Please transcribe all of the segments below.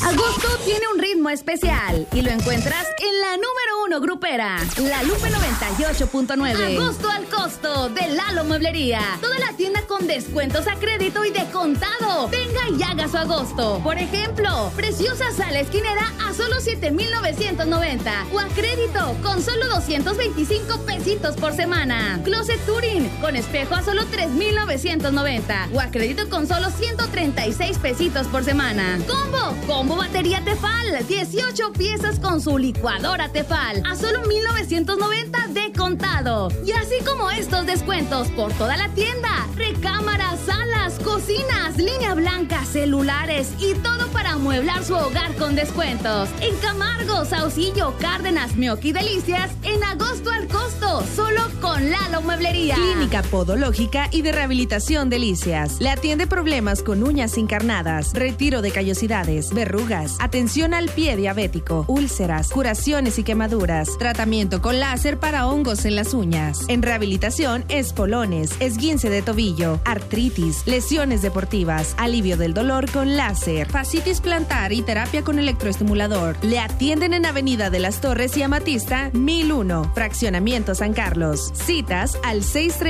Agosto tiene un ritmo especial y lo encuentras en la número 1 grupera, La Lupe 98.9. Agosto al costo de Lalo Mueblería. Toda la tienda con descuentos a crédito y de contado. Venga y haga su agosto. Por ejemplo, preciosa sala esquinera a solo 7,990 o a crédito con solo 225 pesitos por semana. Closet Touring con espejo a solo 3,990 o a crédito con solo 136 pesitos por semana. Combo batería Tefal, 18 piezas con su licuadora Tefal a solo 1,990 de contado. Y así como estos descuentos por toda la tienda, recámaras, salas, cocinas, línea blanca, celulares y todo para amueblar su hogar con descuentos. En Camargo, Saucillo, Cárdenas, Meoqui, Delicias, en agosto al costo, solo con Lalo Mueblería. Clínica Podológica y de Rehabilitación Delicias. Le atiende problemas con uñas encarnadas, retiro de callosidades, verrugas, atención al pie diabético, úlceras, curaciones y quemaduras, tratamiento con láser para hongos en las uñas. En rehabilitación, espolones, esguince de tobillo, artritis, lesiones deportivas, alivio del dolor con láser, fascitis plantar y terapia con electroestimulador. Le atienden en Avenida de las Torres y Amatista, 1001, Fraccionamiento San Carlos. Citas al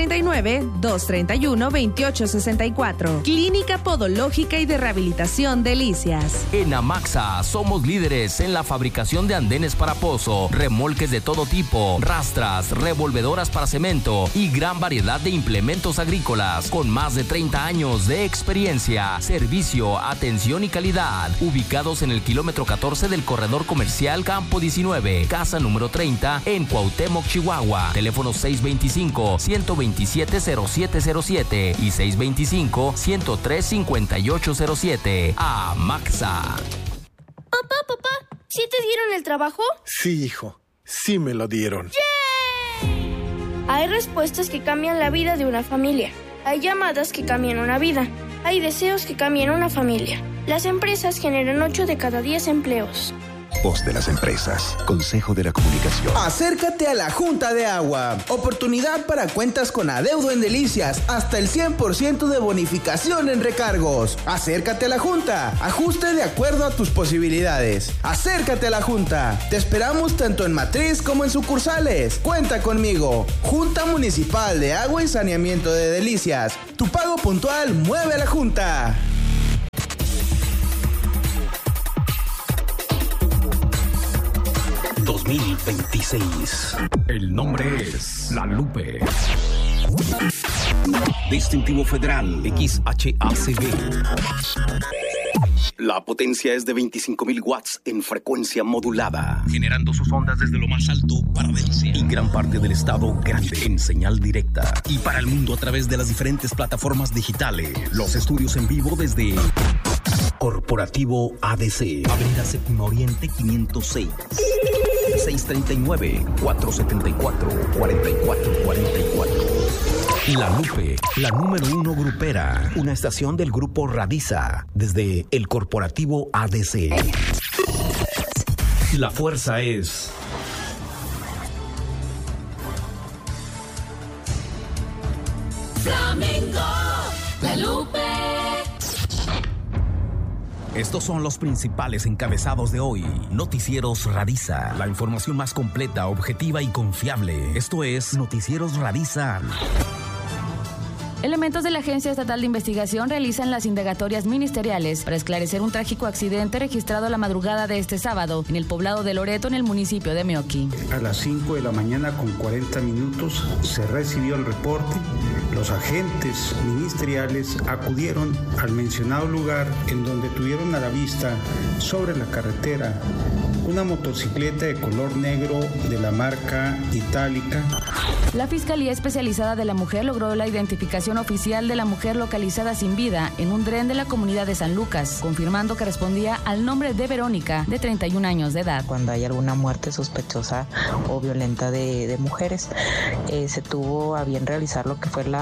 639-231-2864. Clínica Podológica y de Rehabilitación Delicias. En Amaxa somos líderes en la fabricación de andenes para pozo, remolques de todo tipo, rastras, revolvedoras para cemento y gran variedad de implementos agrícolas con más de 30 años de experiencia, servicio, atención y calidad. Ubicados en el kilómetro 14 del corredor comercial Campo 19, casa número 30 en Cuauhtémoc, Chihuahua. Teléfono 625-127-0707 y 625-103-5807. Amaxa. Papá, ¿sí te dieron el trabajo? Sí, hijo, sí me lo dieron. ¡Yay! Hay respuestas que cambian la vida de una familia. Hay llamadas que cambian una vida. Hay deseos que cambian una familia. Las empresas generan 8 de cada 10 empleos. Voz de las empresas. Consejo de la Comunicación. Acércate a la Junta de Agua. Oportunidad para cuentas con adeudo en Delicias. Hasta el 100% de bonificación en recargos. Acércate a la Junta. Ajuste de acuerdo a tus posibilidades. Acércate a la Junta. Te esperamos tanto en matriz como en sucursales. Cuenta conmigo. Junta Municipal de Agua y Saneamiento de Delicias. Tu pago puntual mueve a la Junta. El nombre es La Lupe. Distintivo Federal XHACB. La potencia es de 25,000 watts en frecuencia modulada, generando sus ondas desde lo más alto para Delicias y gran parte del estado grande en señal directa y para el mundo a través de las diferentes plataformas digitales. Los estudios en vivo desde Corporativo ADC, Avenida Séptimo Oriente 506. 639-474-4444. La Lupe, la número 1 grupera, una estación del grupo Radiza, desde el Corporativo ADC. La fuerza es... Flamenco, La Lupe. Estos son los principales encabezados de hoy. Noticieros Radiza. La información más completa, objetiva y confiable. Esto es Noticieros Radiza. Elementos de la Agencia Estatal de Investigación realizan las indagatorias ministeriales para esclarecer un trágico accidente registrado la madrugada de este sábado en el poblado de Loreto, en el municipio de Meoqui. A las 5 de la mañana con 40 minutos se recibió el reporte. Los agentes ministeriales acudieron al mencionado lugar, en donde tuvieron a la vista, sobre la carretera, una motocicleta de color negro de la marca Itálica. La Fiscalía Especializada de la Mujer logró la identificación oficial de la mujer localizada sin vida en un dren de la comunidad de San Lucas, confirmando que respondía al nombre de Verónica, de 31 años de edad. Cuando hay alguna muerte sospechosa o violenta de mujeres, se tuvo a bien realizar lo que fue la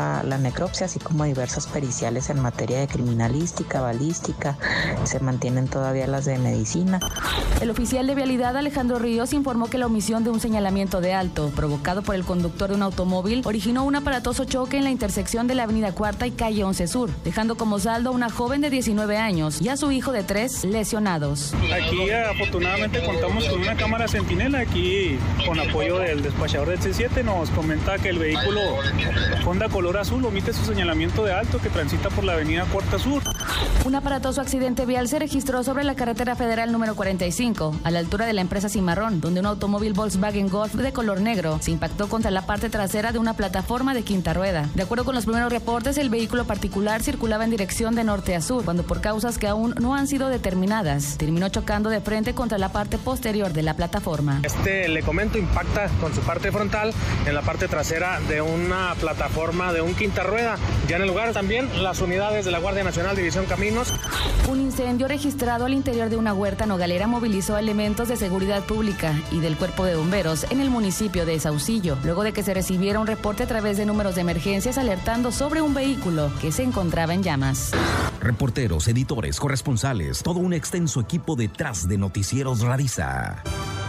la necropsia, así como diversas periciales en materia de criminalística, balística. Se mantienen todavía las de medicina. El oficial de vialidad Alejandro Ríos informó que la omisión de un señalamiento de alto provocado por el conductor de un automóvil originó un aparatoso choque en la intersección de la avenida Cuarta y calle 11 Sur, dejando como saldo a una joven de 19 años y a su hijo de 3 lesionados. Aquí afortunadamente contamos con una cámara centinela, aquí con apoyo del despachador del C7 nos comenta que el vehículo Honda color azul omite su señalamiento de alto que transita por la avenida Cuarta Sur. Un aparatoso accidente vial se registró sobre la carretera federal número 45, a la altura de la empresa Cimarrón, donde un automóvil Volkswagen Golf de color negro se impactó contra la parte trasera de una plataforma de quinta rueda. De acuerdo con los primeros reportes, el vehículo particular circulaba en dirección de norte a sur, cuando por causas que aún no han sido determinadas, terminó chocando de frente contra la parte posterior de la plataforma. Le comento, impacta con su parte frontal en la parte trasera de una plataforma de un quinta rueda. Ya en el lugar también las unidades de la Guardia Nacional División Caminos. Un incendio registrado al interior de una huerta nogalera movilizó elementos de seguridad pública y del Cuerpo de Bomberos en el municipio de Saucillo, luego de que se recibiera un reporte a través de números de emergencias alertando sobre un vehículo que se encontraba en llamas. Reporteros, editores, corresponsales, todo un extenso equipo detrás de Noticieros Radisa.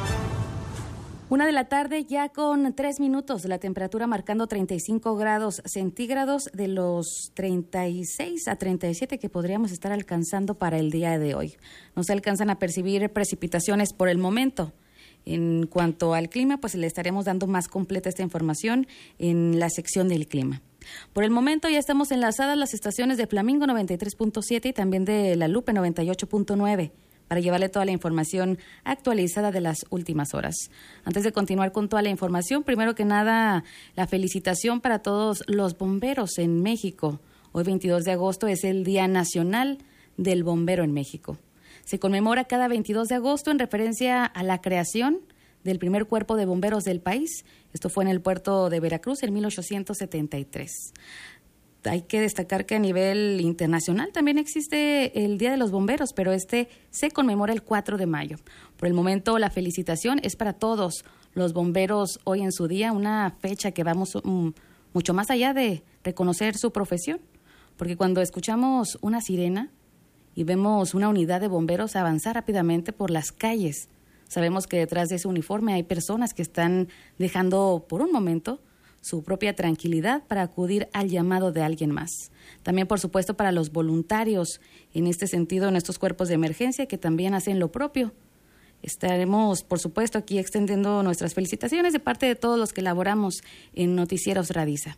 1 de la tarde ya con 3 minutos, la temperatura marcando 35 grados centígrados de los 36 a 37 que podríamos estar alcanzando para el día de hoy. No se alcanzan a percibir precipitaciones por el momento. En cuanto al clima, pues le estaremos dando más completa esta información en la sección del clima. Por el momento ya estamos enlazadas las estaciones de Flamingo 93.7 y también de La Lupe 98.9. para llevarle toda la información actualizada de las últimas horas. Antes de continuar con toda la información, primero que nada, la felicitación para todos los bomberos en México. Hoy, 22 de agosto, es el Día Nacional del Bombero en México. Se conmemora cada 22 de agosto en referencia a la creación del primer cuerpo de bomberos del país. Esto fue en el puerto de Veracruz en 1873. Hay que destacar que a nivel internacional también existe el Día de los Bomberos, pero este se conmemora el 4 de mayo. Por el momento, la felicitación es para todos los bomberos hoy en su día, una fecha que vamos mucho más allá de reconocer su profesión, porque cuando escuchamos una sirena y vemos una unidad de bomberos avanzar rápidamente por las calles, sabemos que detrás de ese uniforme hay personas que están dejando por un momento su propia tranquilidad para acudir al llamado de alguien más. También, por supuesto, para los voluntarios en este sentido, en estos cuerpos de emergencia que también hacen lo propio. Estaremos, por supuesto, aquí extendiendo nuestras felicitaciones de parte de todos los que laboramos en Noticieros Radisa.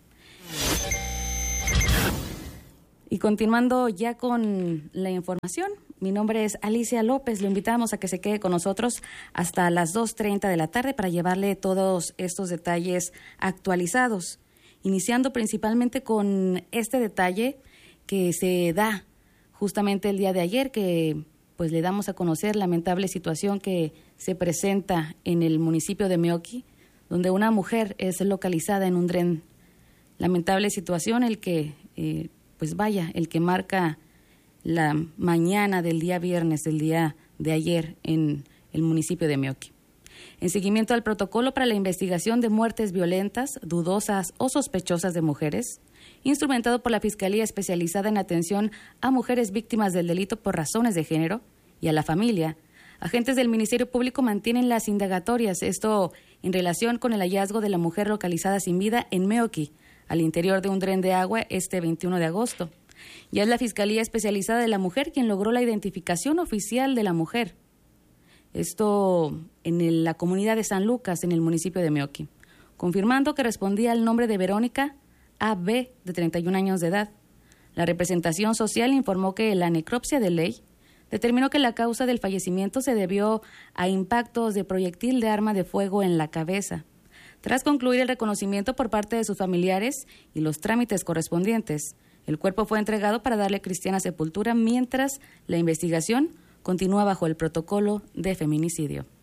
Y continuando ya con la información, mi nombre es Alicia López. Lo invitamos a que se quede con nosotros hasta las 2:30 de la tarde para llevarle todos estos detalles actualizados. Iniciando principalmente con este detalle que se da justamente el día de ayer, que pues le damos a conocer lamentable situación que se presenta en el municipio de Meoqui, donde una mujer es localizada en un dren. Lamentable situación el que el que marca la mañana del día viernes, del día de ayer en el municipio de Meoqui. En seguimiento al protocolo para la investigación de muertes violentas, dudosas o sospechosas de mujeres, instrumentado por la Fiscalía Especializada en Atención a Mujeres Víctimas del Delito por Razones de Género y a la Familia, agentes del Ministerio Público mantienen las indagatorias, esto en relación con el hallazgo de la mujer localizada sin vida en Meoqui, al interior de un dren de agua este 21 de agosto. Ya es la Fiscalía Especializada de la Mujer quien logró la identificación oficial de la mujer. Esto en la comunidad de San Lucas, en el municipio de Meoqui, confirmando que respondía al nombre de Verónica A.B., de 31 años de edad. La representación social informó que la necropsia de ley determinó que la causa del fallecimiento se debió a impactos de proyectil de arma de fuego en la cabeza. Tras concluir el reconocimiento por parte de sus familiares y los trámites correspondientes, el cuerpo fue entregado para darle cristiana sepultura mientras la investigación continúa bajo el protocolo de feminicidio.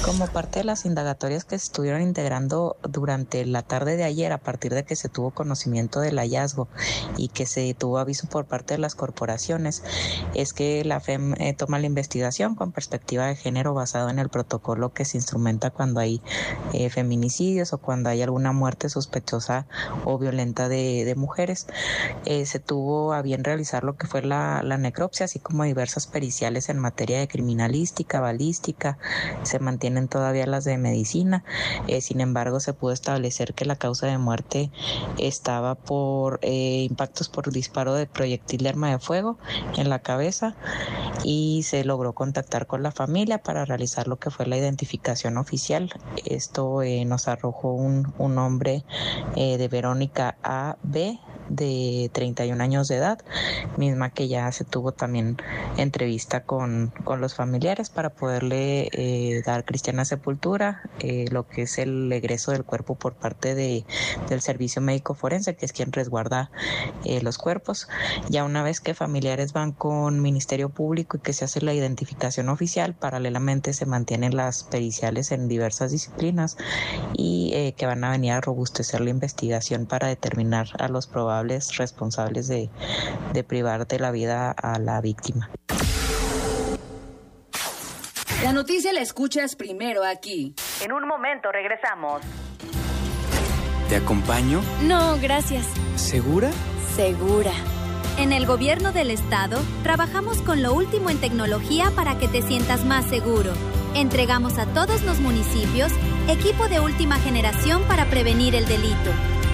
Como parte de las indagatorias que se estuvieron integrando durante la tarde de ayer, a partir de que se tuvo conocimiento del hallazgo y que se tuvo aviso por parte de las corporaciones, es que la FEM toma la investigación con perspectiva de género basado en el protocolo que se instrumenta cuando hay feminicidios o cuando hay alguna muerte sospechosa o violenta de mujeres. Se tuvo a bien realizar lo que fue la necropsia, así como diversas periciales en materia de criminalística, balística. Se mantienen todavía las de medicina. Sin embargo, se pudo establecer que la causa de muerte estaba por impactos por disparo de proyectil de arma de fuego en la cabeza, y se logró contactar con la familia para realizar lo que fue la identificación oficial. Esto nos arrojó un nombre de Verónica A.B., de 31 años de edad, misma que ya se tuvo también entrevista con los familiares para poderle dar cristiana sepultura, lo que es el egreso del cuerpo por parte del servicio médico forense, que es quien resguarda los cuerpos. Ya una vez que familiares van con Ministerio Público y que se hace la identificación oficial, paralelamente se mantienen las periciales en diversas disciplinas y que van a venir a robustecer la investigación para determinar a los probables responsables de privar de la vida a la víctima. La noticia la escuchas primero aquí. En un momento regresamos. ¿Te acompaño? No, gracias. ¿Segura? Segura. En el Gobierno del Estado trabajamos con lo último en tecnología para que te sientas más seguro. Entregamos a todos los municipios equipo de última generación para prevenir el delito.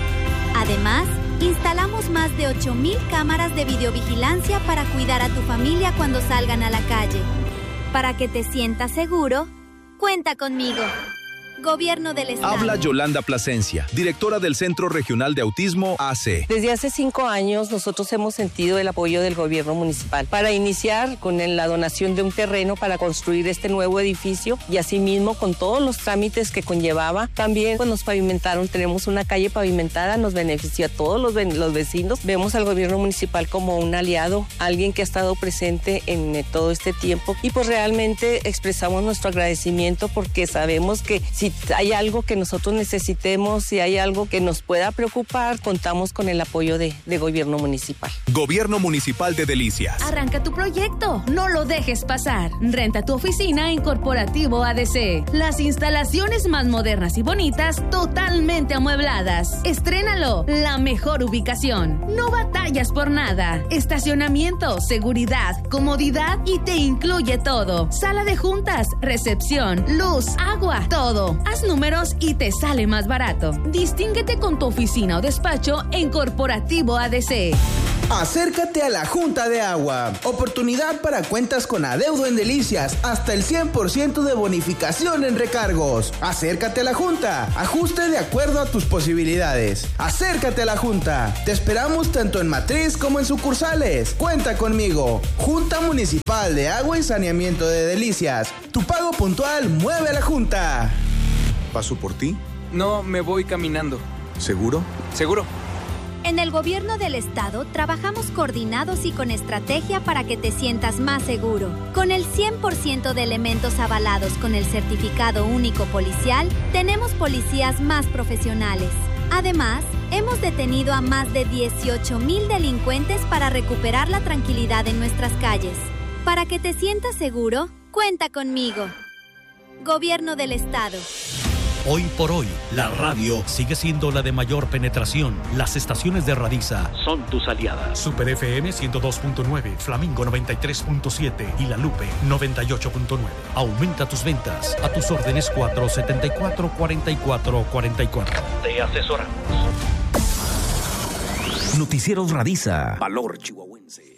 Además, instalamos más de 8,000 cámaras de videovigilancia para cuidar a tu familia cuando salgan a la calle. Para que te sientas seguro, cuenta conmigo. Gobierno del Estado. Habla Yolanda Plasencia, directora del Centro Regional de Autismo AC. Desde hace 5 años nosotros hemos sentido el apoyo del gobierno municipal para iniciar con la donación de un terreno para construir este nuevo edificio y asimismo con todos los trámites que conllevaba. También pues, nos pavimentaron, tenemos una calle pavimentada, nos beneficia a todos los vecinos. Vemos al gobierno municipal como un aliado, alguien que ha estado presente en todo este tiempo y pues realmente expresamos nuestro agradecimiento porque sabemos que si hay algo que nosotros necesitemos, si hay algo que nos pueda preocupar, contamos con el apoyo de gobierno municipal. Gobierno Municipal de Delicias. Arranca tu proyecto, no lo dejes pasar. Renta tu oficina en Corporativo ADC. Las instalaciones más modernas y bonitas, totalmente amuebladas. Estrénalo, la mejor ubicación. No batallas por nada. Estacionamiento, seguridad, comodidad y te incluye todo. Sala de juntas, recepción, luz, agua, todo. Haz números y te sale más barato. Distínguete con tu oficina o despacho en Corporativo ADC. Acércate a la Junta de Agua. Oportunidad para cuentas con adeudo en Delicias. Hasta el 100% de bonificación en recargos. Acércate a la Junta. Ajuste de acuerdo a tus posibilidades. Acércate a la Junta. Te esperamos tanto en matriz como en sucursales. Cuenta conmigo. Junta Municipal de Agua y Saneamiento de Delicias. Tu pago puntual mueve a la Junta. ¿Paso por ti? No, me voy caminando. ¿Seguro? Seguro. En el Gobierno del Estado trabajamos coordinados y con estrategia para que te sientas más seguro. Con el 100% de elementos avalados con el certificado único policial, tenemos policías más profesionales. Además, hemos detenido a más de 18,000 delincuentes para recuperar la tranquilidad en nuestras calles. Para que te sientas seguro, cuenta conmigo. Gobierno del Estado. Hoy por hoy, la radio sigue siendo la de mayor penetración. Las estaciones de Radiza son tus aliadas. Super FM 102.9, Flamingo 93.7 y La Lupe 98.9. Aumenta tus ventas. A tus órdenes 474-4444. Te asesoramos. Noticieros Radiza. Valor chihuahuense.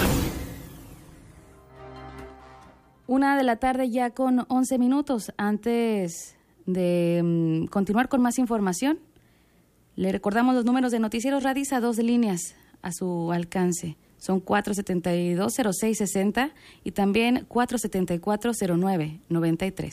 1:00 p.m. ya con 11 minutos. Antes de continuar con más información, le recordamos los números de Noticieros Radiza, 2 líneas a su alcance. Son 472-0660 y también 474-0993.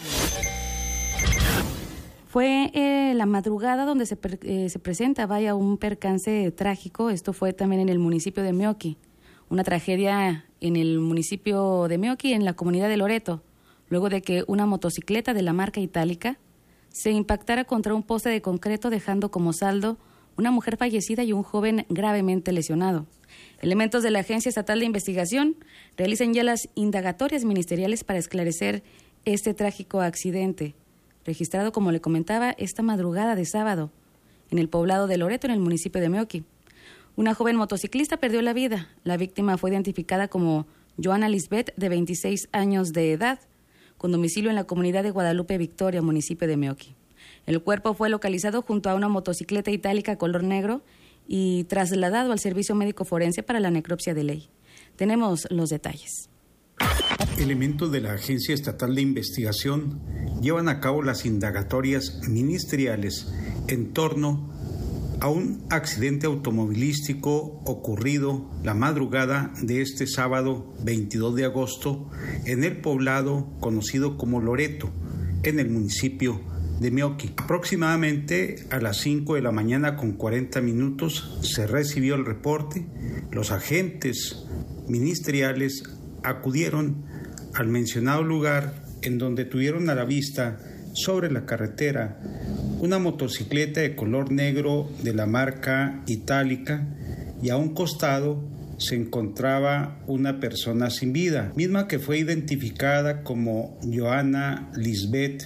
Fue la madrugada donde se presenta, un percance trágico. Esto fue también en el municipio de Meoqui. Una tragedia en el municipio de Meoqui, en la comunidad de Loreto. luego de que una motocicleta de la marca Itálica se impactara contra un poste de concreto, dejando como saldo una mujer fallecida y un joven gravemente lesionado. Elementos de la Agencia Estatal de Investigación realizan ya las indagatorias ministeriales para esclarecer este trágico accidente, registrado, como le comentaba, esta madrugada de sábado en el poblado de Loreto, en el municipio de Meoqui. Una joven motociclista perdió la vida. La víctima fue identificada como Joana Lisbeth, de 26 años de edad, con domicilio en la comunidad de Guadalupe Victoria, municipio de Meoqui. El cuerpo fue localizado junto a una motocicleta itálica color negro y trasladado al servicio médico forense para la necropsia de ley. Tenemos los detalles. Elementos de la Agencia Estatal de Investigación llevan a cabo las indagatorias ministeriales en torno a un accidente automovilístico ocurrido la madrugada de este sábado 22 de agosto en el poblado conocido como Loreto, en el municipio de Meoqui. Aproximadamente a las 5 de la mañana con 40 minutos se recibió el reporte. Los agentes ministeriales acudieron al mencionado lugar, en donde tuvieron a la vista sobre la carretera una motocicleta de color negro de la marca Itálica, y a un costado se encontraba una persona sin vida, misma que fue identificada como Joana Lisbeth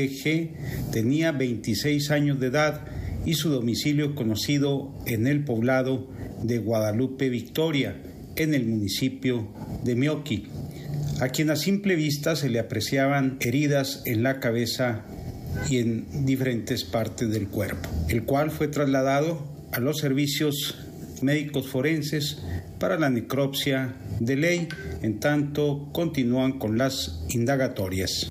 PG, tenía 26 años de edad y su domicilio conocido en el poblado de Guadalupe Victoria, en el municipio de Meoqui, a quien a simple vista se le apreciaban heridas en la cabeza y en diferentes partes del cuerpo, el cual fue trasladado a los servicios médicos forenses para la necropsia de ley. En tanto, continúan con las indagatorias.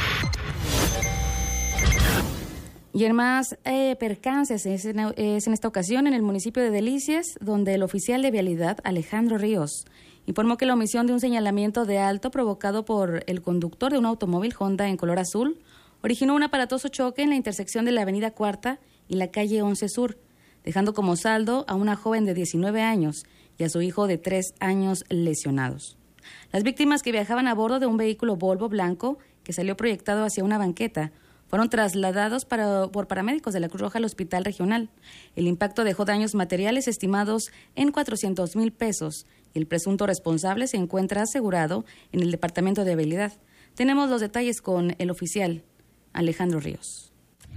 Y en más percances es en esta ocasión en el municipio de Delicias, donde el oficial de vialidad Alejandro Ríos informó que la omisión de un señalamiento de alto provocado por el conductor de un automóvil Honda en color azul originó un aparatoso choque en la intersección de la avenida Cuarta y la calle 11 Sur, dejando como saldo a una joven de 19 años y a su hijo de 3 años lesionados. Las víctimas, que viajaban a bordo de un vehículo Volvo blanco que salió proyectado hacia una banqueta, fueron trasladados por paramédicos de la Cruz Roja al hospital regional. El impacto dejó daños materiales estimados en 400,000 pesos y el presunto responsable se encuentra asegurado en el Departamento de Habilidad. Tenemos los detalles con el oficial Alejandro Ríos.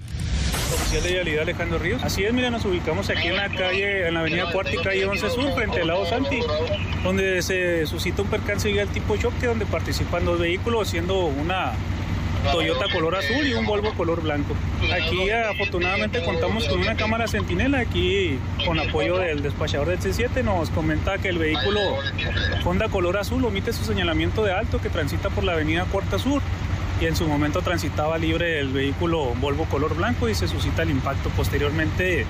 Oficial de vialidad Alejandro Ríos. Así es, mira, nos ubicamos aquí en la calle, en la avenida Cuarta y calle 11 Sur, frente al lago Santi, donde se suscita un percance vial tipo choque, donde participan 2 vehículos, siendo una Toyota color azul y un Volvo color blanco. Aquí afortunadamente contamos con una cámara centinela. Aquí, con apoyo del despachador del C7, nos comenta que el vehículo Honda color azul omite su señalamiento de alto, que transita por la avenida Cuarta Sur, y en su momento transitaba libre el vehículo Volvo color blanco y se suscita el impacto. Posteriormente,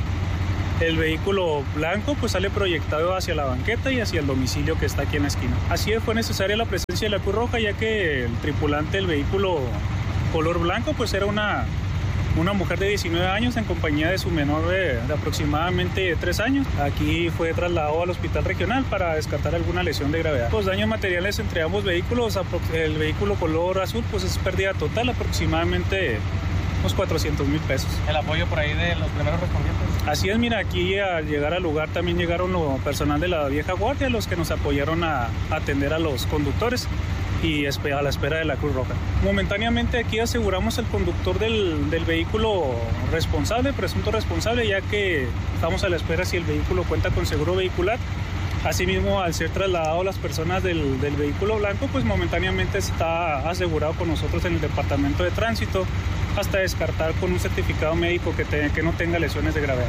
el vehículo blanco pues sale proyectado hacia la banqueta y hacia el domicilio que está aquí en la esquina. Así fue necesaria la presencia de la Cruz Roja, ya que el tripulante del vehículo color blanco pues era una mujer de 19 años en compañía de su menor de aproximadamente 3 años. Aquí fue trasladado al hospital regional para descartar alguna lesión de gravedad. Los daños materiales entre ambos vehículos, el vehículo color azul pues es pérdida total, aproximadamente unos 400,000 pesos. ¿El apoyo por ahí de los primeros respondientes? Así es, mira, aquí al llegar al lugar también llegaron los personal de la vieja guardia, los que nos apoyaron a atender a los conductores y a la espera de la Cruz Roja. Momentáneamente aquí aseguramos el conductor del vehículo responsable, presunto responsable, ya que estamos a la espera si el vehículo cuenta con seguro vehicular. Asimismo, al ser trasladado las personas del vehículo blanco, pues momentáneamente está asegurado con nosotros en el departamento de tránsito, hasta descartar con un certificado médico que no tenga lesiones de gravedad.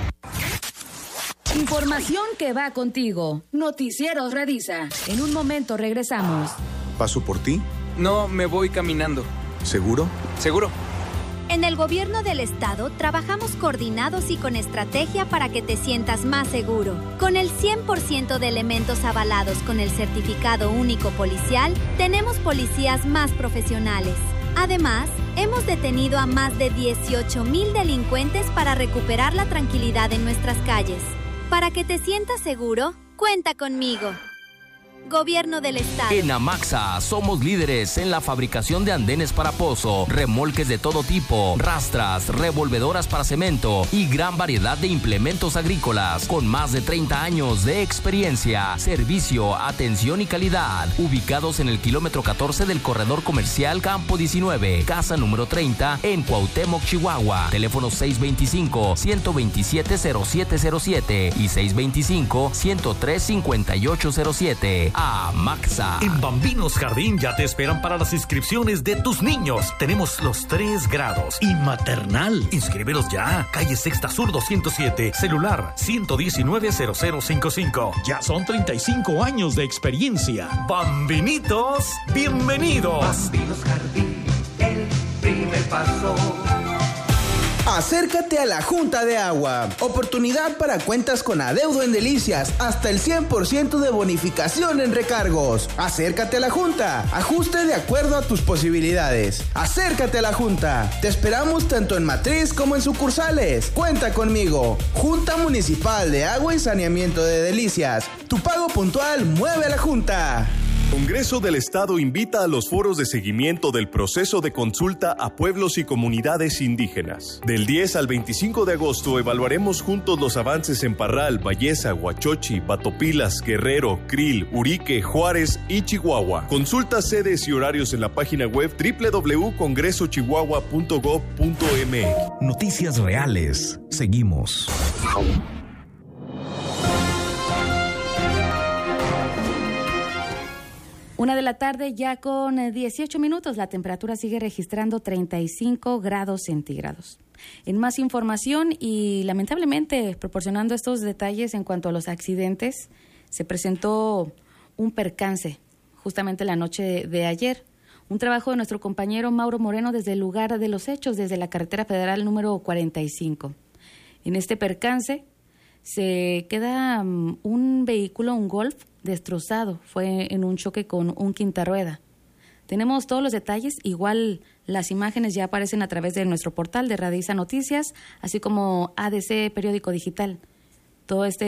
Información que va contigo. Noticieros Radisa. En un momento regresamos. ¿Paso por ti? No, me voy caminando. ¿Seguro? Seguro. En el gobierno del estado trabajamos coordinados y con estrategia para que te sientas más seguro. Con el 100% de elementos avalados con el certificado único policial, tenemos policías más profesionales. Además, hemos detenido a más de 18,000 delincuentes para recuperar la tranquilidad en nuestras calles. Para que te sientas seguro, cuenta conmigo. Gobierno del Estado. En Amaxa somos líderes en la fabricación de andenes para pozo, remolques de todo tipo, rastras, revolvedoras para cemento y gran variedad de implementos agrícolas con más de 30 años de experiencia, servicio, atención y calidad. Ubicados en el kilómetro 14 del corredor comercial Campo 19, casa número 30 en Cuauhtémoc, Chihuahua. Teléfono 625-127-0707 y 625-103-5807. Amaxa. En Bambinos Jardín ya te esperan para las inscripciones de tus niños. Tenemos los 3 grados y maternal. Inscríbelos ya. Calle Sexta Sur 207. Celular 119-0055. Ya son 35 años de experiencia. Bambinitos, bienvenidos. Bambinos Jardín, el primer paso. Acércate a la Junta de Agua. Oportunidad para cuentas con adeudo en Delicias. Hasta el 100% de bonificación en recargos. Acércate a la Junta. Ajuste de acuerdo a tus posibilidades. Acércate a la Junta. Te esperamos tanto en matriz como en sucursales. Cuenta conmigo. Junta Municipal de Agua y Saneamiento de Delicias. Tu pago puntual mueve a la Junta. Congreso del Estado invita a los foros de seguimiento del proceso de consulta a pueblos y comunidades indígenas. Del 10 al 25 de agosto evaluaremos juntos los avances en Parral, Valleza, Huachochi, Batopilas, Guerrero, Krill, Urique, Juárez y Chihuahua. Consulta sedes y horarios en la página web www.congresochihuahua.gov.mx. Noticias reales. Seguimos. 1 de la tarde ya con 18 minutos. La temperatura sigue registrando 35 grados centígrados. En más información y lamentablemente proporcionando estos detalles en cuanto a los accidentes, se presentó un percance justamente la noche de ayer. Un trabajo de nuestro compañero Mauro Moreno desde el lugar de los hechos, desde la carretera federal número 45. En este percance se queda un vehículo, un Golf, destrozado. Fue en un choque con un quintarrueda. Tenemos todos los detalles, igual las imágenes ya aparecen a través de nuestro portal de Radiza Noticias, así como ADC Periódico Digital. Todas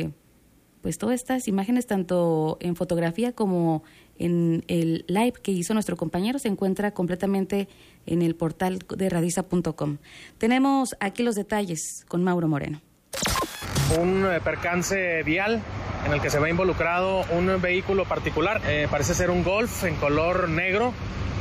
estas imágenes, tanto en fotografía como en el live que hizo nuestro compañero, se encuentra completamente en el portal de radiza.com. Tenemos aquí los detalles con Mauro Moreno. Un percance vial en el que se ve involucrado un vehículo particular, parece ser un Golf en color negro.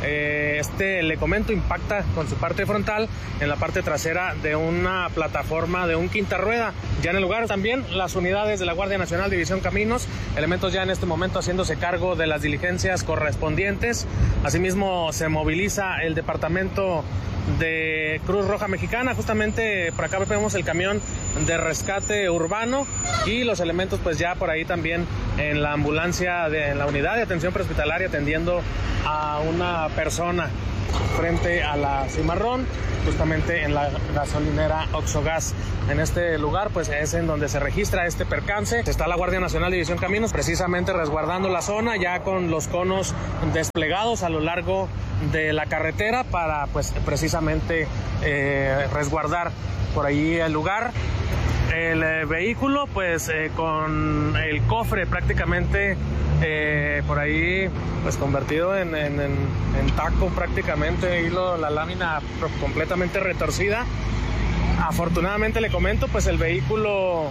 Le comento, impacta con su parte frontal en la parte trasera de una plataforma de un quinta rueda. Ya en el lugar también las unidades de la Guardia Nacional División Caminos, elementos ya en este momento haciéndose cargo de las diligencias correspondientes. Asimismo se moviliza el departamento de Cruz Roja Mexicana. Justamente por acá vemos el camión de rescate urbano y los elementos pues ya por ahí también en la ambulancia en la unidad de atención prehospitalaria atendiendo a una persona frente a la Cimarrón, justamente en la gasolinera Oxogas. En este lugar pues es en donde se registra este percance. Está la Guardia Nacional División Caminos precisamente resguardando la zona ya con los conos desplegados a lo largo de la carretera para pues precisamente resguardar por ahí el lugar. El vehículo pues con el cofre prácticamente por ahí pues convertido en taco prácticamente, y la lámina completamente retorcida. Afortunadamente le comento pues el vehículo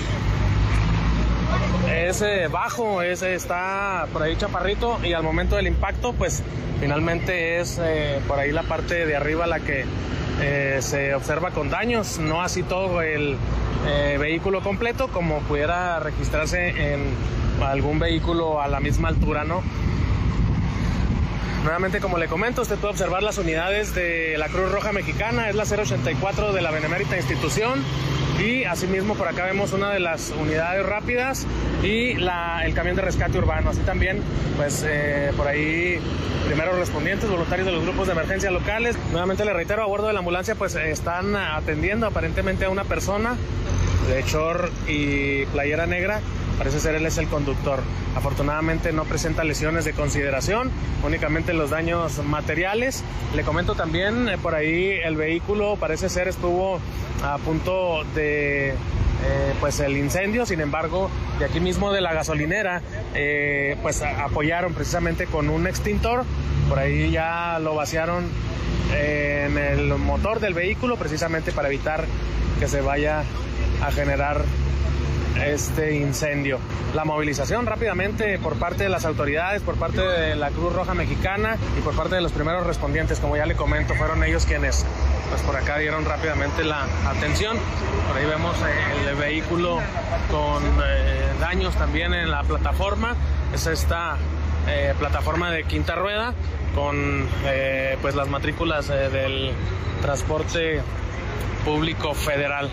es bajo, está por ahí chaparrito, y al momento del impacto pues finalmente es por ahí la parte de arriba la que se observa con daños, no así todo el vehículo completo como pudiera registrarse en algún vehículo a la misma altura, ¿no? Nuevamente, como le comento, usted puede observar las unidades de la Cruz Roja Mexicana, es la 084 de la Benemérita Institución, y asimismo por acá vemos una de las unidades rápidas y el camión de rescate urbano. Así también, pues por ahí primeros respondientes, voluntarios de los grupos de emergencia locales. Nuevamente le reitero, a bordo de la ambulancia pues están atendiendo aparentemente a una persona de short y playera negra. Parece ser él es el conductor. Afortunadamente no presenta lesiones de consideración, únicamente los daños materiales. Le comento también, por ahí el vehículo parece ser estuvo a punto de pues el incendio. Sin embargo, de aquí mismo de la gasolinera, pues apoyaron precisamente con un extintor. Por ahí ya lo vaciaron en el motor del vehículo, precisamente para evitar que se vaya a generar este incendio. La movilización rápidamente por parte de las autoridades, por parte de la Cruz Roja Mexicana y por parte de los primeros respondientes, como ya le comento, fueron ellos quienes pues por acá dieron rápidamente la atención. Por ahí vemos el vehículo con daños también en la plataforma. Es esta plataforma de quinta rueda con pues las matrículas del transporte público federal.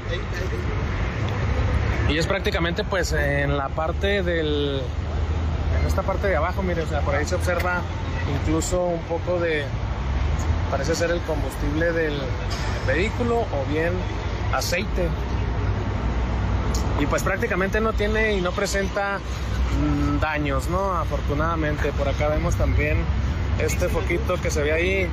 Y es prácticamente pues en la parte en esta parte de abajo, mire, o sea, por ahí se observa incluso un poco de, parece ser el combustible del vehículo o bien aceite. Y pues prácticamente no tiene y no presenta daños, ¿no? Afortunadamente. Por acá vemos también este foquito que se ve ahí.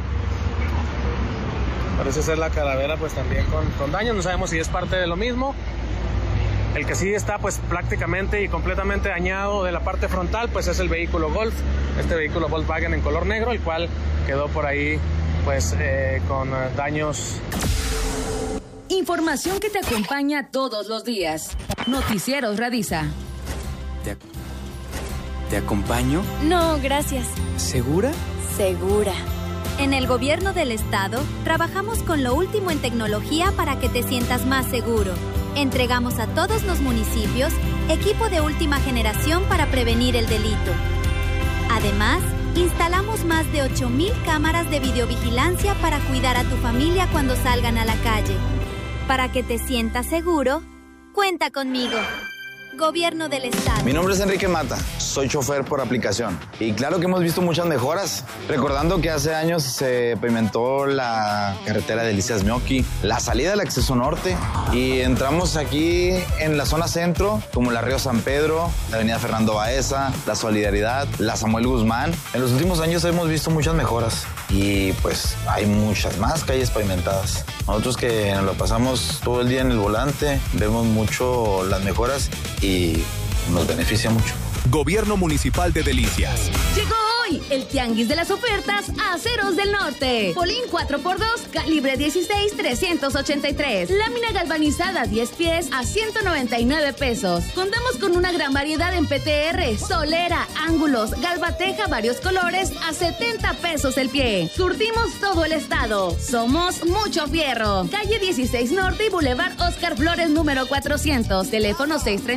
Parece ser la calavera pues también con daños. No sabemos si es parte de lo mismo. El que sí está pues prácticamente y completamente dañado de la parte frontal pues es el vehículo Golf, este vehículo Volkswagen en color negro, el cual quedó por ahí pues con daños. Información que te acompaña todos los días. Noticieros Radisa. ¿Te acompaño? No, gracias. ¿Segura? Segura. En el gobierno del estado, trabajamos con lo último en tecnología para que te sientas más seguro. Entregamos a todos los municipios equipo de última generación para prevenir el delito. Además, instalamos más de 8,000 cámaras de videovigilancia para cuidar a tu familia cuando salgan a la calle. Para que te sientas seguro, cuenta conmigo. Gobierno del Estado. Mi nombre es Enrique Mata, soy chofer por aplicación. Y claro que hemos visto muchas mejoras. Recordando que hace años se pavimentó la carretera de Delicias-Meoqui, la salida del acceso norte. Y entramos aquí en la zona centro, como la Río San Pedro, la avenida Fernando Baeza, la Solidaridad, la Samuel Guzmán. En los últimos años hemos visto muchas mejoras. Y pues hay muchas más calles pavimentadas. Nosotros que nos lo pasamos todo el día en el volante, vemos mucho las mejoras y nos beneficia mucho. Gobierno Municipal de Delicias. Llegó hoy el tianguis de las ofertas Aceros del Norte. Polín 4x2, calibre 16, 383. Lámina galvanizada 10 pies a 199 pesos. Contamos con una gran variedad en PTR, solera, ángulos, galvateja varios colores a 70 pesos el pie. Surtimos todo el estado. Somos Mucho Fierro. Calle 16 Norte y Boulevard Oscar Flores número 400. Teléfono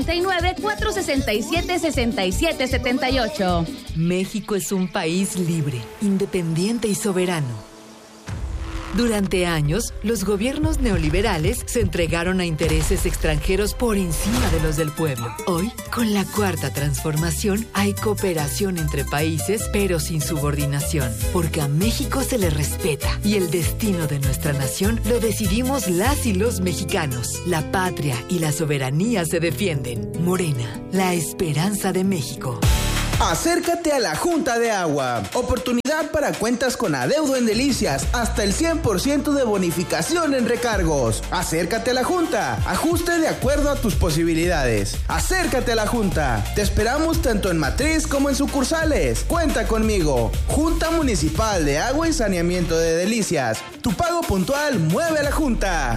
639-467-6778. México es un país libre, independiente y soberano. Durante años, los gobiernos neoliberales se entregaron a intereses extranjeros por encima de los del pueblo. Hoy, con la Cuarta Transformación, hay cooperación entre países, pero sin subordinación, porque a México se le respeta y el destino de nuestra nación lo decidimos las y los mexicanos. La patria y la soberanía se defienden. Morena, la esperanza de México. Acércate a la Junta de Agua. Oportunidad para cuentas con adeudo en Delicias. Hasta el 100% de bonificación en recargos. Acércate a la Junta. Ajuste de acuerdo a tus posibilidades. Acércate a la Junta. Te esperamos tanto en matriz como en sucursales. Cuenta conmigo. Junta Municipal de Agua y Saneamiento de Delicias. Tu pago puntual mueve a la Junta.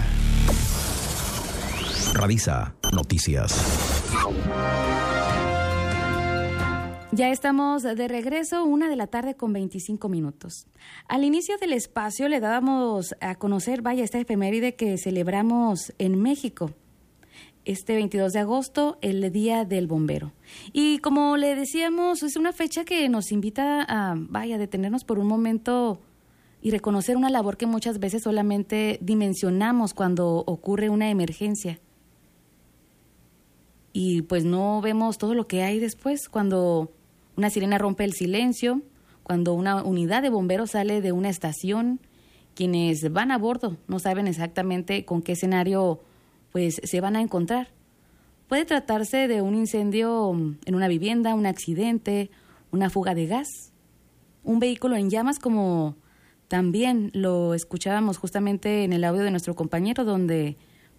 Radisa Noticias. Ya estamos de regreso, 1:25 p.m. Al inicio del espacio le dábamos a conocer, esta efeméride que celebramos en México. Este 22 de agosto, el Día del Bombero. Y como le decíamos, es una fecha que nos invita a, detenernos por un momento y reconocer una labor que muchas veces solamente dimensionamos cuando ocurre una emergencia. Y pues no vemos todo lo que hay después, cuando una sirena rompe el silencio, cuando una unidad de bomberos sale de una estación, quienes van a bordo no saben exactamente con qué escenario pues se van a encontrar. Puede tratarse de un incendio en una vivienda, un accidente, una fuga de gas, un vehículo en llamas, como también lo escuchábamos justamente en el audio de nuestro compañero, donde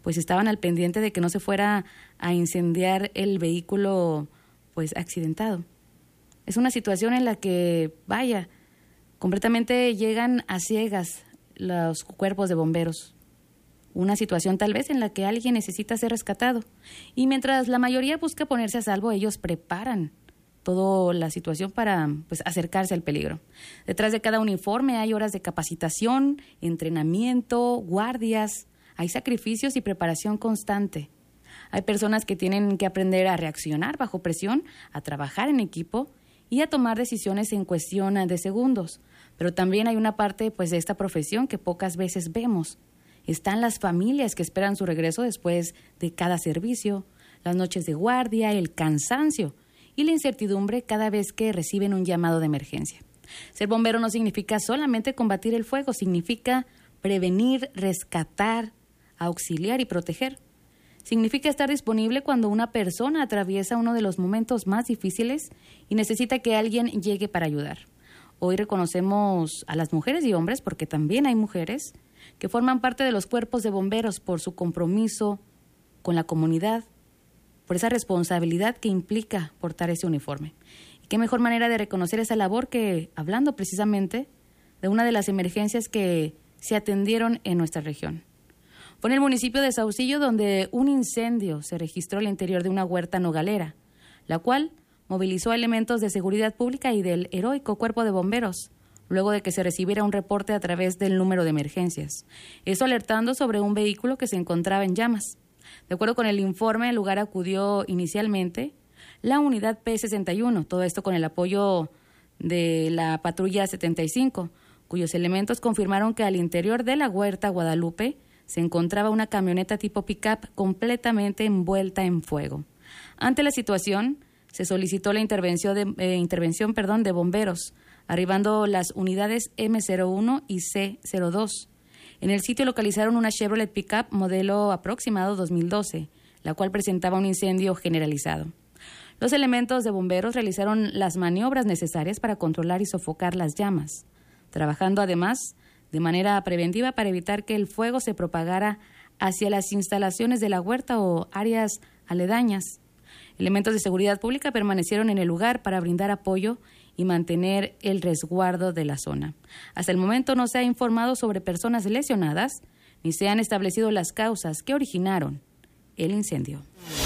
pues estaban al pendiente de que no se fuera a incendiar el vehículo pues accidentado. Es una situación en la que, vaya, completamente llegan a ciegas los cuerpos de bomberos. Una situación tal vez en la que alguien necesita ser rescatado. Y mientras la mayoría busca ponerse a salvo, ellos preparan toda la situación para pues, acercarse al peligro. Detrás de cada uniforme hay horas de capacitación, entrenamiento, guardias, hay sacrificios y preparación constante. Hay personas que tienen que aprender a reaccionar bajo presión, a trabajar en equipo y a tomar decisiones en cuestión de segundos. Pero también hay una parte pues, de esta profesión que pocas veces vemos. Están las familias que esperan su regreso después de cada servicio, las noches de guardia, el cansancio y la incertidumbre cada vez que reciben un llamado de emergencia. Ser bombero no significa solamente combatir el fuego, significa prevenir, rescatar, auxiliar y proteger. Significa estar disponible cuando una persona atraviesa uno de los momentos más difíciles y necesita que alguien llegue para ayudar. Hoy reconocemos a las mujeres y hombres, porque también hay mujeres, que forman parte de los cuerpos de bomberos por su compromiso con la comunidad, por esa responsabilidad que implica portar ese uniforme. Y qué mejor manera de reconocer esa labor que hablando precisamente de una de las emergencias que se atendieron en nuestra región. Fue en el municipio de Saucillo donde un incendio se registró al interior de una huerta nogalera, la cual movilizó a elementos de seguridad pública y del heroico cuerpo de bomberos, luego de que se recibiera un reporte a través del número de emergencias. Esto alertando sobre un vehículo que se encontraba en llamas. De acuerdo con el informe, al lugar acudió inicialmente la unidad P61, todo esto con el apoyo de la patrulla 75, cuyos elementos confirmaron que al interior de la huerta Guadalupe se encontraba una camioneta tipo pick-up completamente envuelta en fuego. Ante la situación, se solicitó la intervención de bomberos, arribando las unidades M01 y C02. En el sitio localizaron una Chevrolet Pickup modelo aproximado 2012, la cual presentaba un incendio generalizado. Los elementos de bomberos realizaron las maniobras necesarias para controlar y sofocar las llamas, trabajando además de manera preventiva para evitar que el fuego se propagara hacia las instalaciones de la huerta o áreas aledañas. Elementos de seguridad pública permanecieron en el lugar para brindar apoyo y mantener el resguardo de la zona. Hasta el momento no se ha informado sobre personas lesionadas ni se han establecido las causas que originaron el incendio.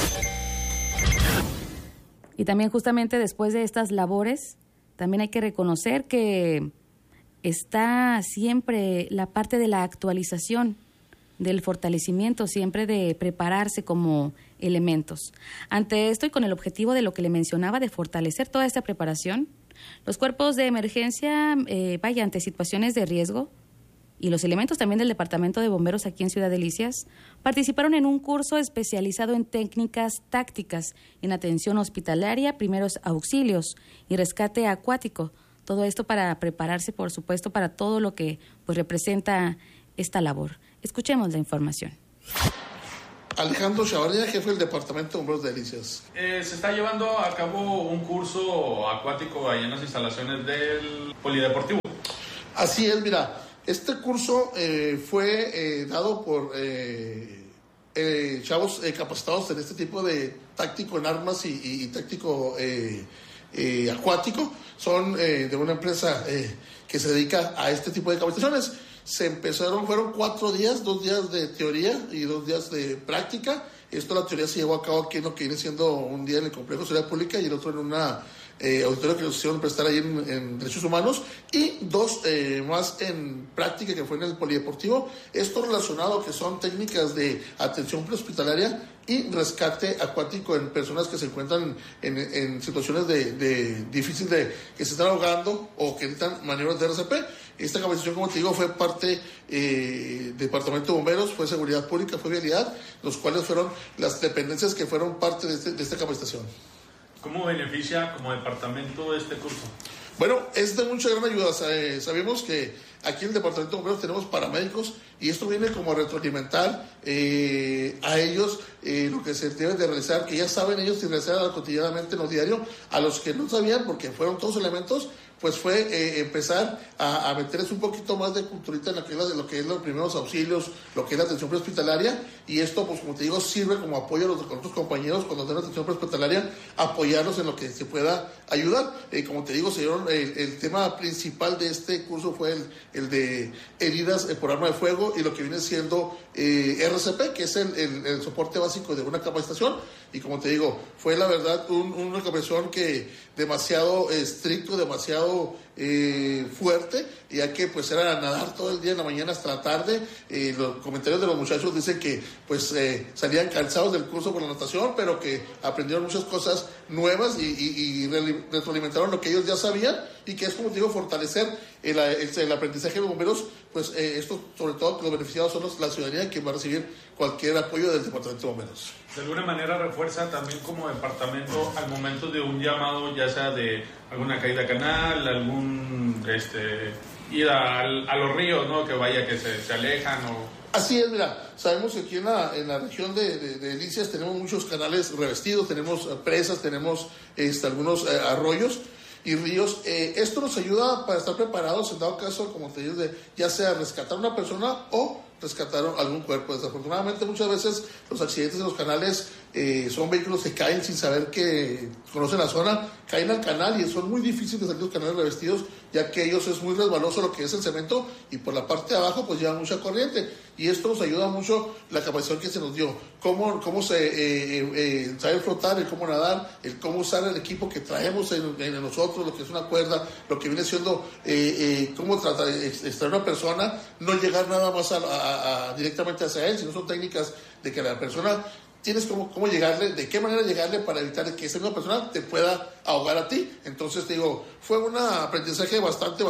Y también justamente después de estas labores, también hay que reconocer que está siempre la parte de la actualización, del fortalecimiento, siempre de prepararse como elementos. Ante esto y con el objetivo de lo que le mencionaba, de fortalecer toda esta preparación, los cuerpos de emergencia, ante situaciones de riesgo, y los elementos también del Departamento de Bomberos aquí en Ciudad Delicias, participaron en un curso especializado en técnicas tácticas, en atención hospitalaria, primeros auxilios y rescate acuático. Todo esto para prepararse, por supuesto, para todo lo que pues representa esta labor. Escuchemos la información. Alejandro Chavarría, jefe del Departamento de Bomberos de Delicias. Se está llevando a cabo un curso acuático ahí en las instalaciones del Polideportivo. Así es, mira, este curso fue dado por chavos capacitados en este tipo de táctico en armas y táctico acuático. Son de una empresa que se dedica a este tipo de capacitaciones. Fueron 4 días, 2 días de teoría y 2 días de práctica. La teoría se llevó a cabo aquí en lo que viene siendo un día en el Complejo de Seguridad Pública y el otro en una auditorio que nos hicieron prestar ahí en Derechos Humanos, y 2 más en práctica que fue en el Polideportivo. Esto relacionado que son técnicas de atención prehospitalaria y rescate acuático en personas que se encuentran en situaciones de difícil de que se están ahogando o que necesitan maniobras de RCP. Esta capacitación, como te digo, fue parte del Departamento de Bomberos, fue Seguridad Pública, fue Vialidad, los cuales fueron las dependencias que fueron parte de esta capacitación. ¿Cómo beneficia como departamento este curso? Bueno, es de mucha gran ayuda. Sabemos que aquí en el Departamento de Bomberos tenemos paramédicos y esto viene como a retroalimentar a ellos lo que se debe de realizar, que ya saben ellos y realizar cotidianamente en lo diario, a los que no sabían porque fueron todos elementos, pues fue empezar a meterles un poquito más de culturita en lo que es los primeros auxilios, lo que es la atención prehospitalaria, y esto, pues como te digo, sirve como apoyo a los otros compañeros cuando den atención prehospitalaria, apoyarlos en lo que se pueda ayudar. Como te digo, señor, el tema principal de este curso fue el de heridas por arma de fuego y lo que viene siendo RCP, que es el soporte básico de una capacitación. Y como te digo, fue la verdad una capacitación que demasiado estricto, demasiado fuerte, ya que pues era nadar todo el día en la mañana hasta la tarde. Los comentarios de los muchachos dicen que pues salían cansados del curso por la natación, pero que aprendieron muchas cosas nuevas y retroalimentaron lo que ellos ya sabían, y que es, como te digo, fortalecer el aprendizaje de bomberos. Pues esto, sobre todo, los beneficiados son la ciudadanía, que va a recibir cualquier apoyo del Departamento de Bomberos. De alguna manera refuerza también como departamento al momento de un llamado, ya sea de alguna caída canal, algún ir a los ríos, ¿no? Que vaya, que se alejan o... Así es, mira, sabemos que aquí en la región de Delicias tenemos muchos canales revestidos, tenemos presas, tenemos algunos arroyos y ríos. Esto nos ayuda para estar preparados en dado caso, como te digo, ya sea rescatar a una persona o rescatar algún cuerpo. Desafortunadamente, muchas veces los accidentes en los canales son vehículos que caen sin saber que conocen la zona, caen al canal, y son muy difíciles de salir los canales revestidos, ya que ellos es muy resbaloso lo que es el cemento, y por la parte de abajo pues lleva mucha corriente, y esto nos ayuda mucho la capacitación que se nos dio, cómo saber flotar, el cómo nadar, el cómo usar el equipo que traemos en nosotros, lo que es una cuerda, lo que viene siendo cómo tratar extraer a una persona, no llegar nada más directamente hacia él, sino son técnicas de que la persona tienes cómo llegarle, de qué manera llegarle para evitar que esa misma persona te pueda ahogar a ti. Entonces, te digo, fue un aprendizaje bastante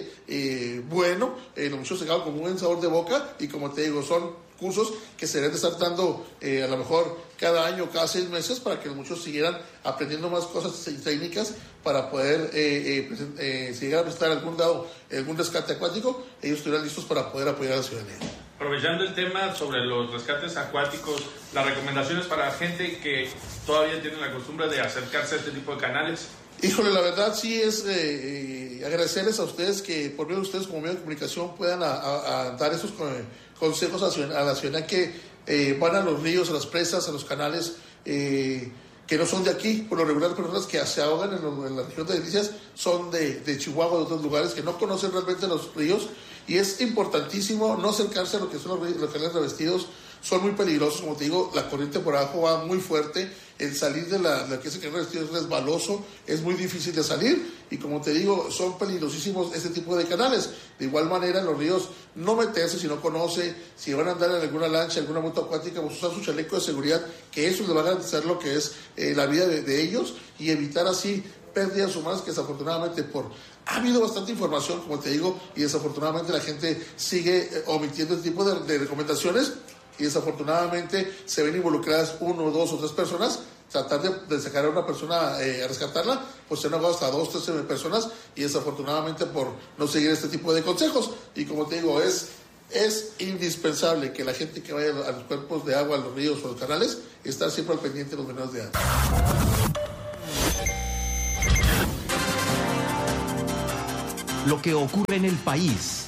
bueno. Los muchachos se quedaron con un buen sabor de boca, y como te digo, son cursos que se deben de estar dando a lo mejor cada año, cada 6 meses, para que los muchachos siguieran aprendiendo más cosas y técnicas para poder, si llegara a prestar algún rescate acuático, ellos estuvieran listos para poder apoyar a la ciudadanía. Aprovechando el tema sobre los rescates acuáticos, las recomendaciones para gente que todavía tiene la costumbre de acercarse a este tipo de canales. Híjole, la verdad sí es agradecerles a ustedes que por medio de ustedes como medio de comunicación puedan a dar esos consejos a la ciudadanía que van a los ríos, a las presas, a los canales que no son de aquí. Por lo regular, personas que se ahogan en la región de Delicias son de Chihuahua, de otros lugares, que no conocen realmente los ríos, y es importantísimo no acercarse a lo que son los canales revestidos. Son muy peligrosos, como te digo, la corriente por abajo va muy fuerte, el salir de la que es el canal revestido es resbaloso, es muy difícil de salir, y como te digo, son peligrosísimos este tipo de canales. De igual manera, en los ríos, no meterse si no conoce, si van a andar en alguna lancha, alguna moto acuática, pues usar su chaleco de seguridad, que eso les va a garantizar lo que es la vida de ellos, y evitar así pérdidas humanas que desafortunadamente ha habido bastante información, como te digo, y desafortunadamente la gente sigue omitiendo este tipo de recomendaciones, y desafortunadamente se ven involucradas 1, 2 o 3 personas. Tratar de sacar a una persona a rescatarla, pues se han ahogado hasta 2, 3 personas, y desafortunadamente por no seguir este tipo de consejos. Y como te digo, es indispensable que la gente que vaya a los cuerpos de agua, a los ríos o los canales, estar siempre al pendiente de los menores de edad. Lo que ocurre en el país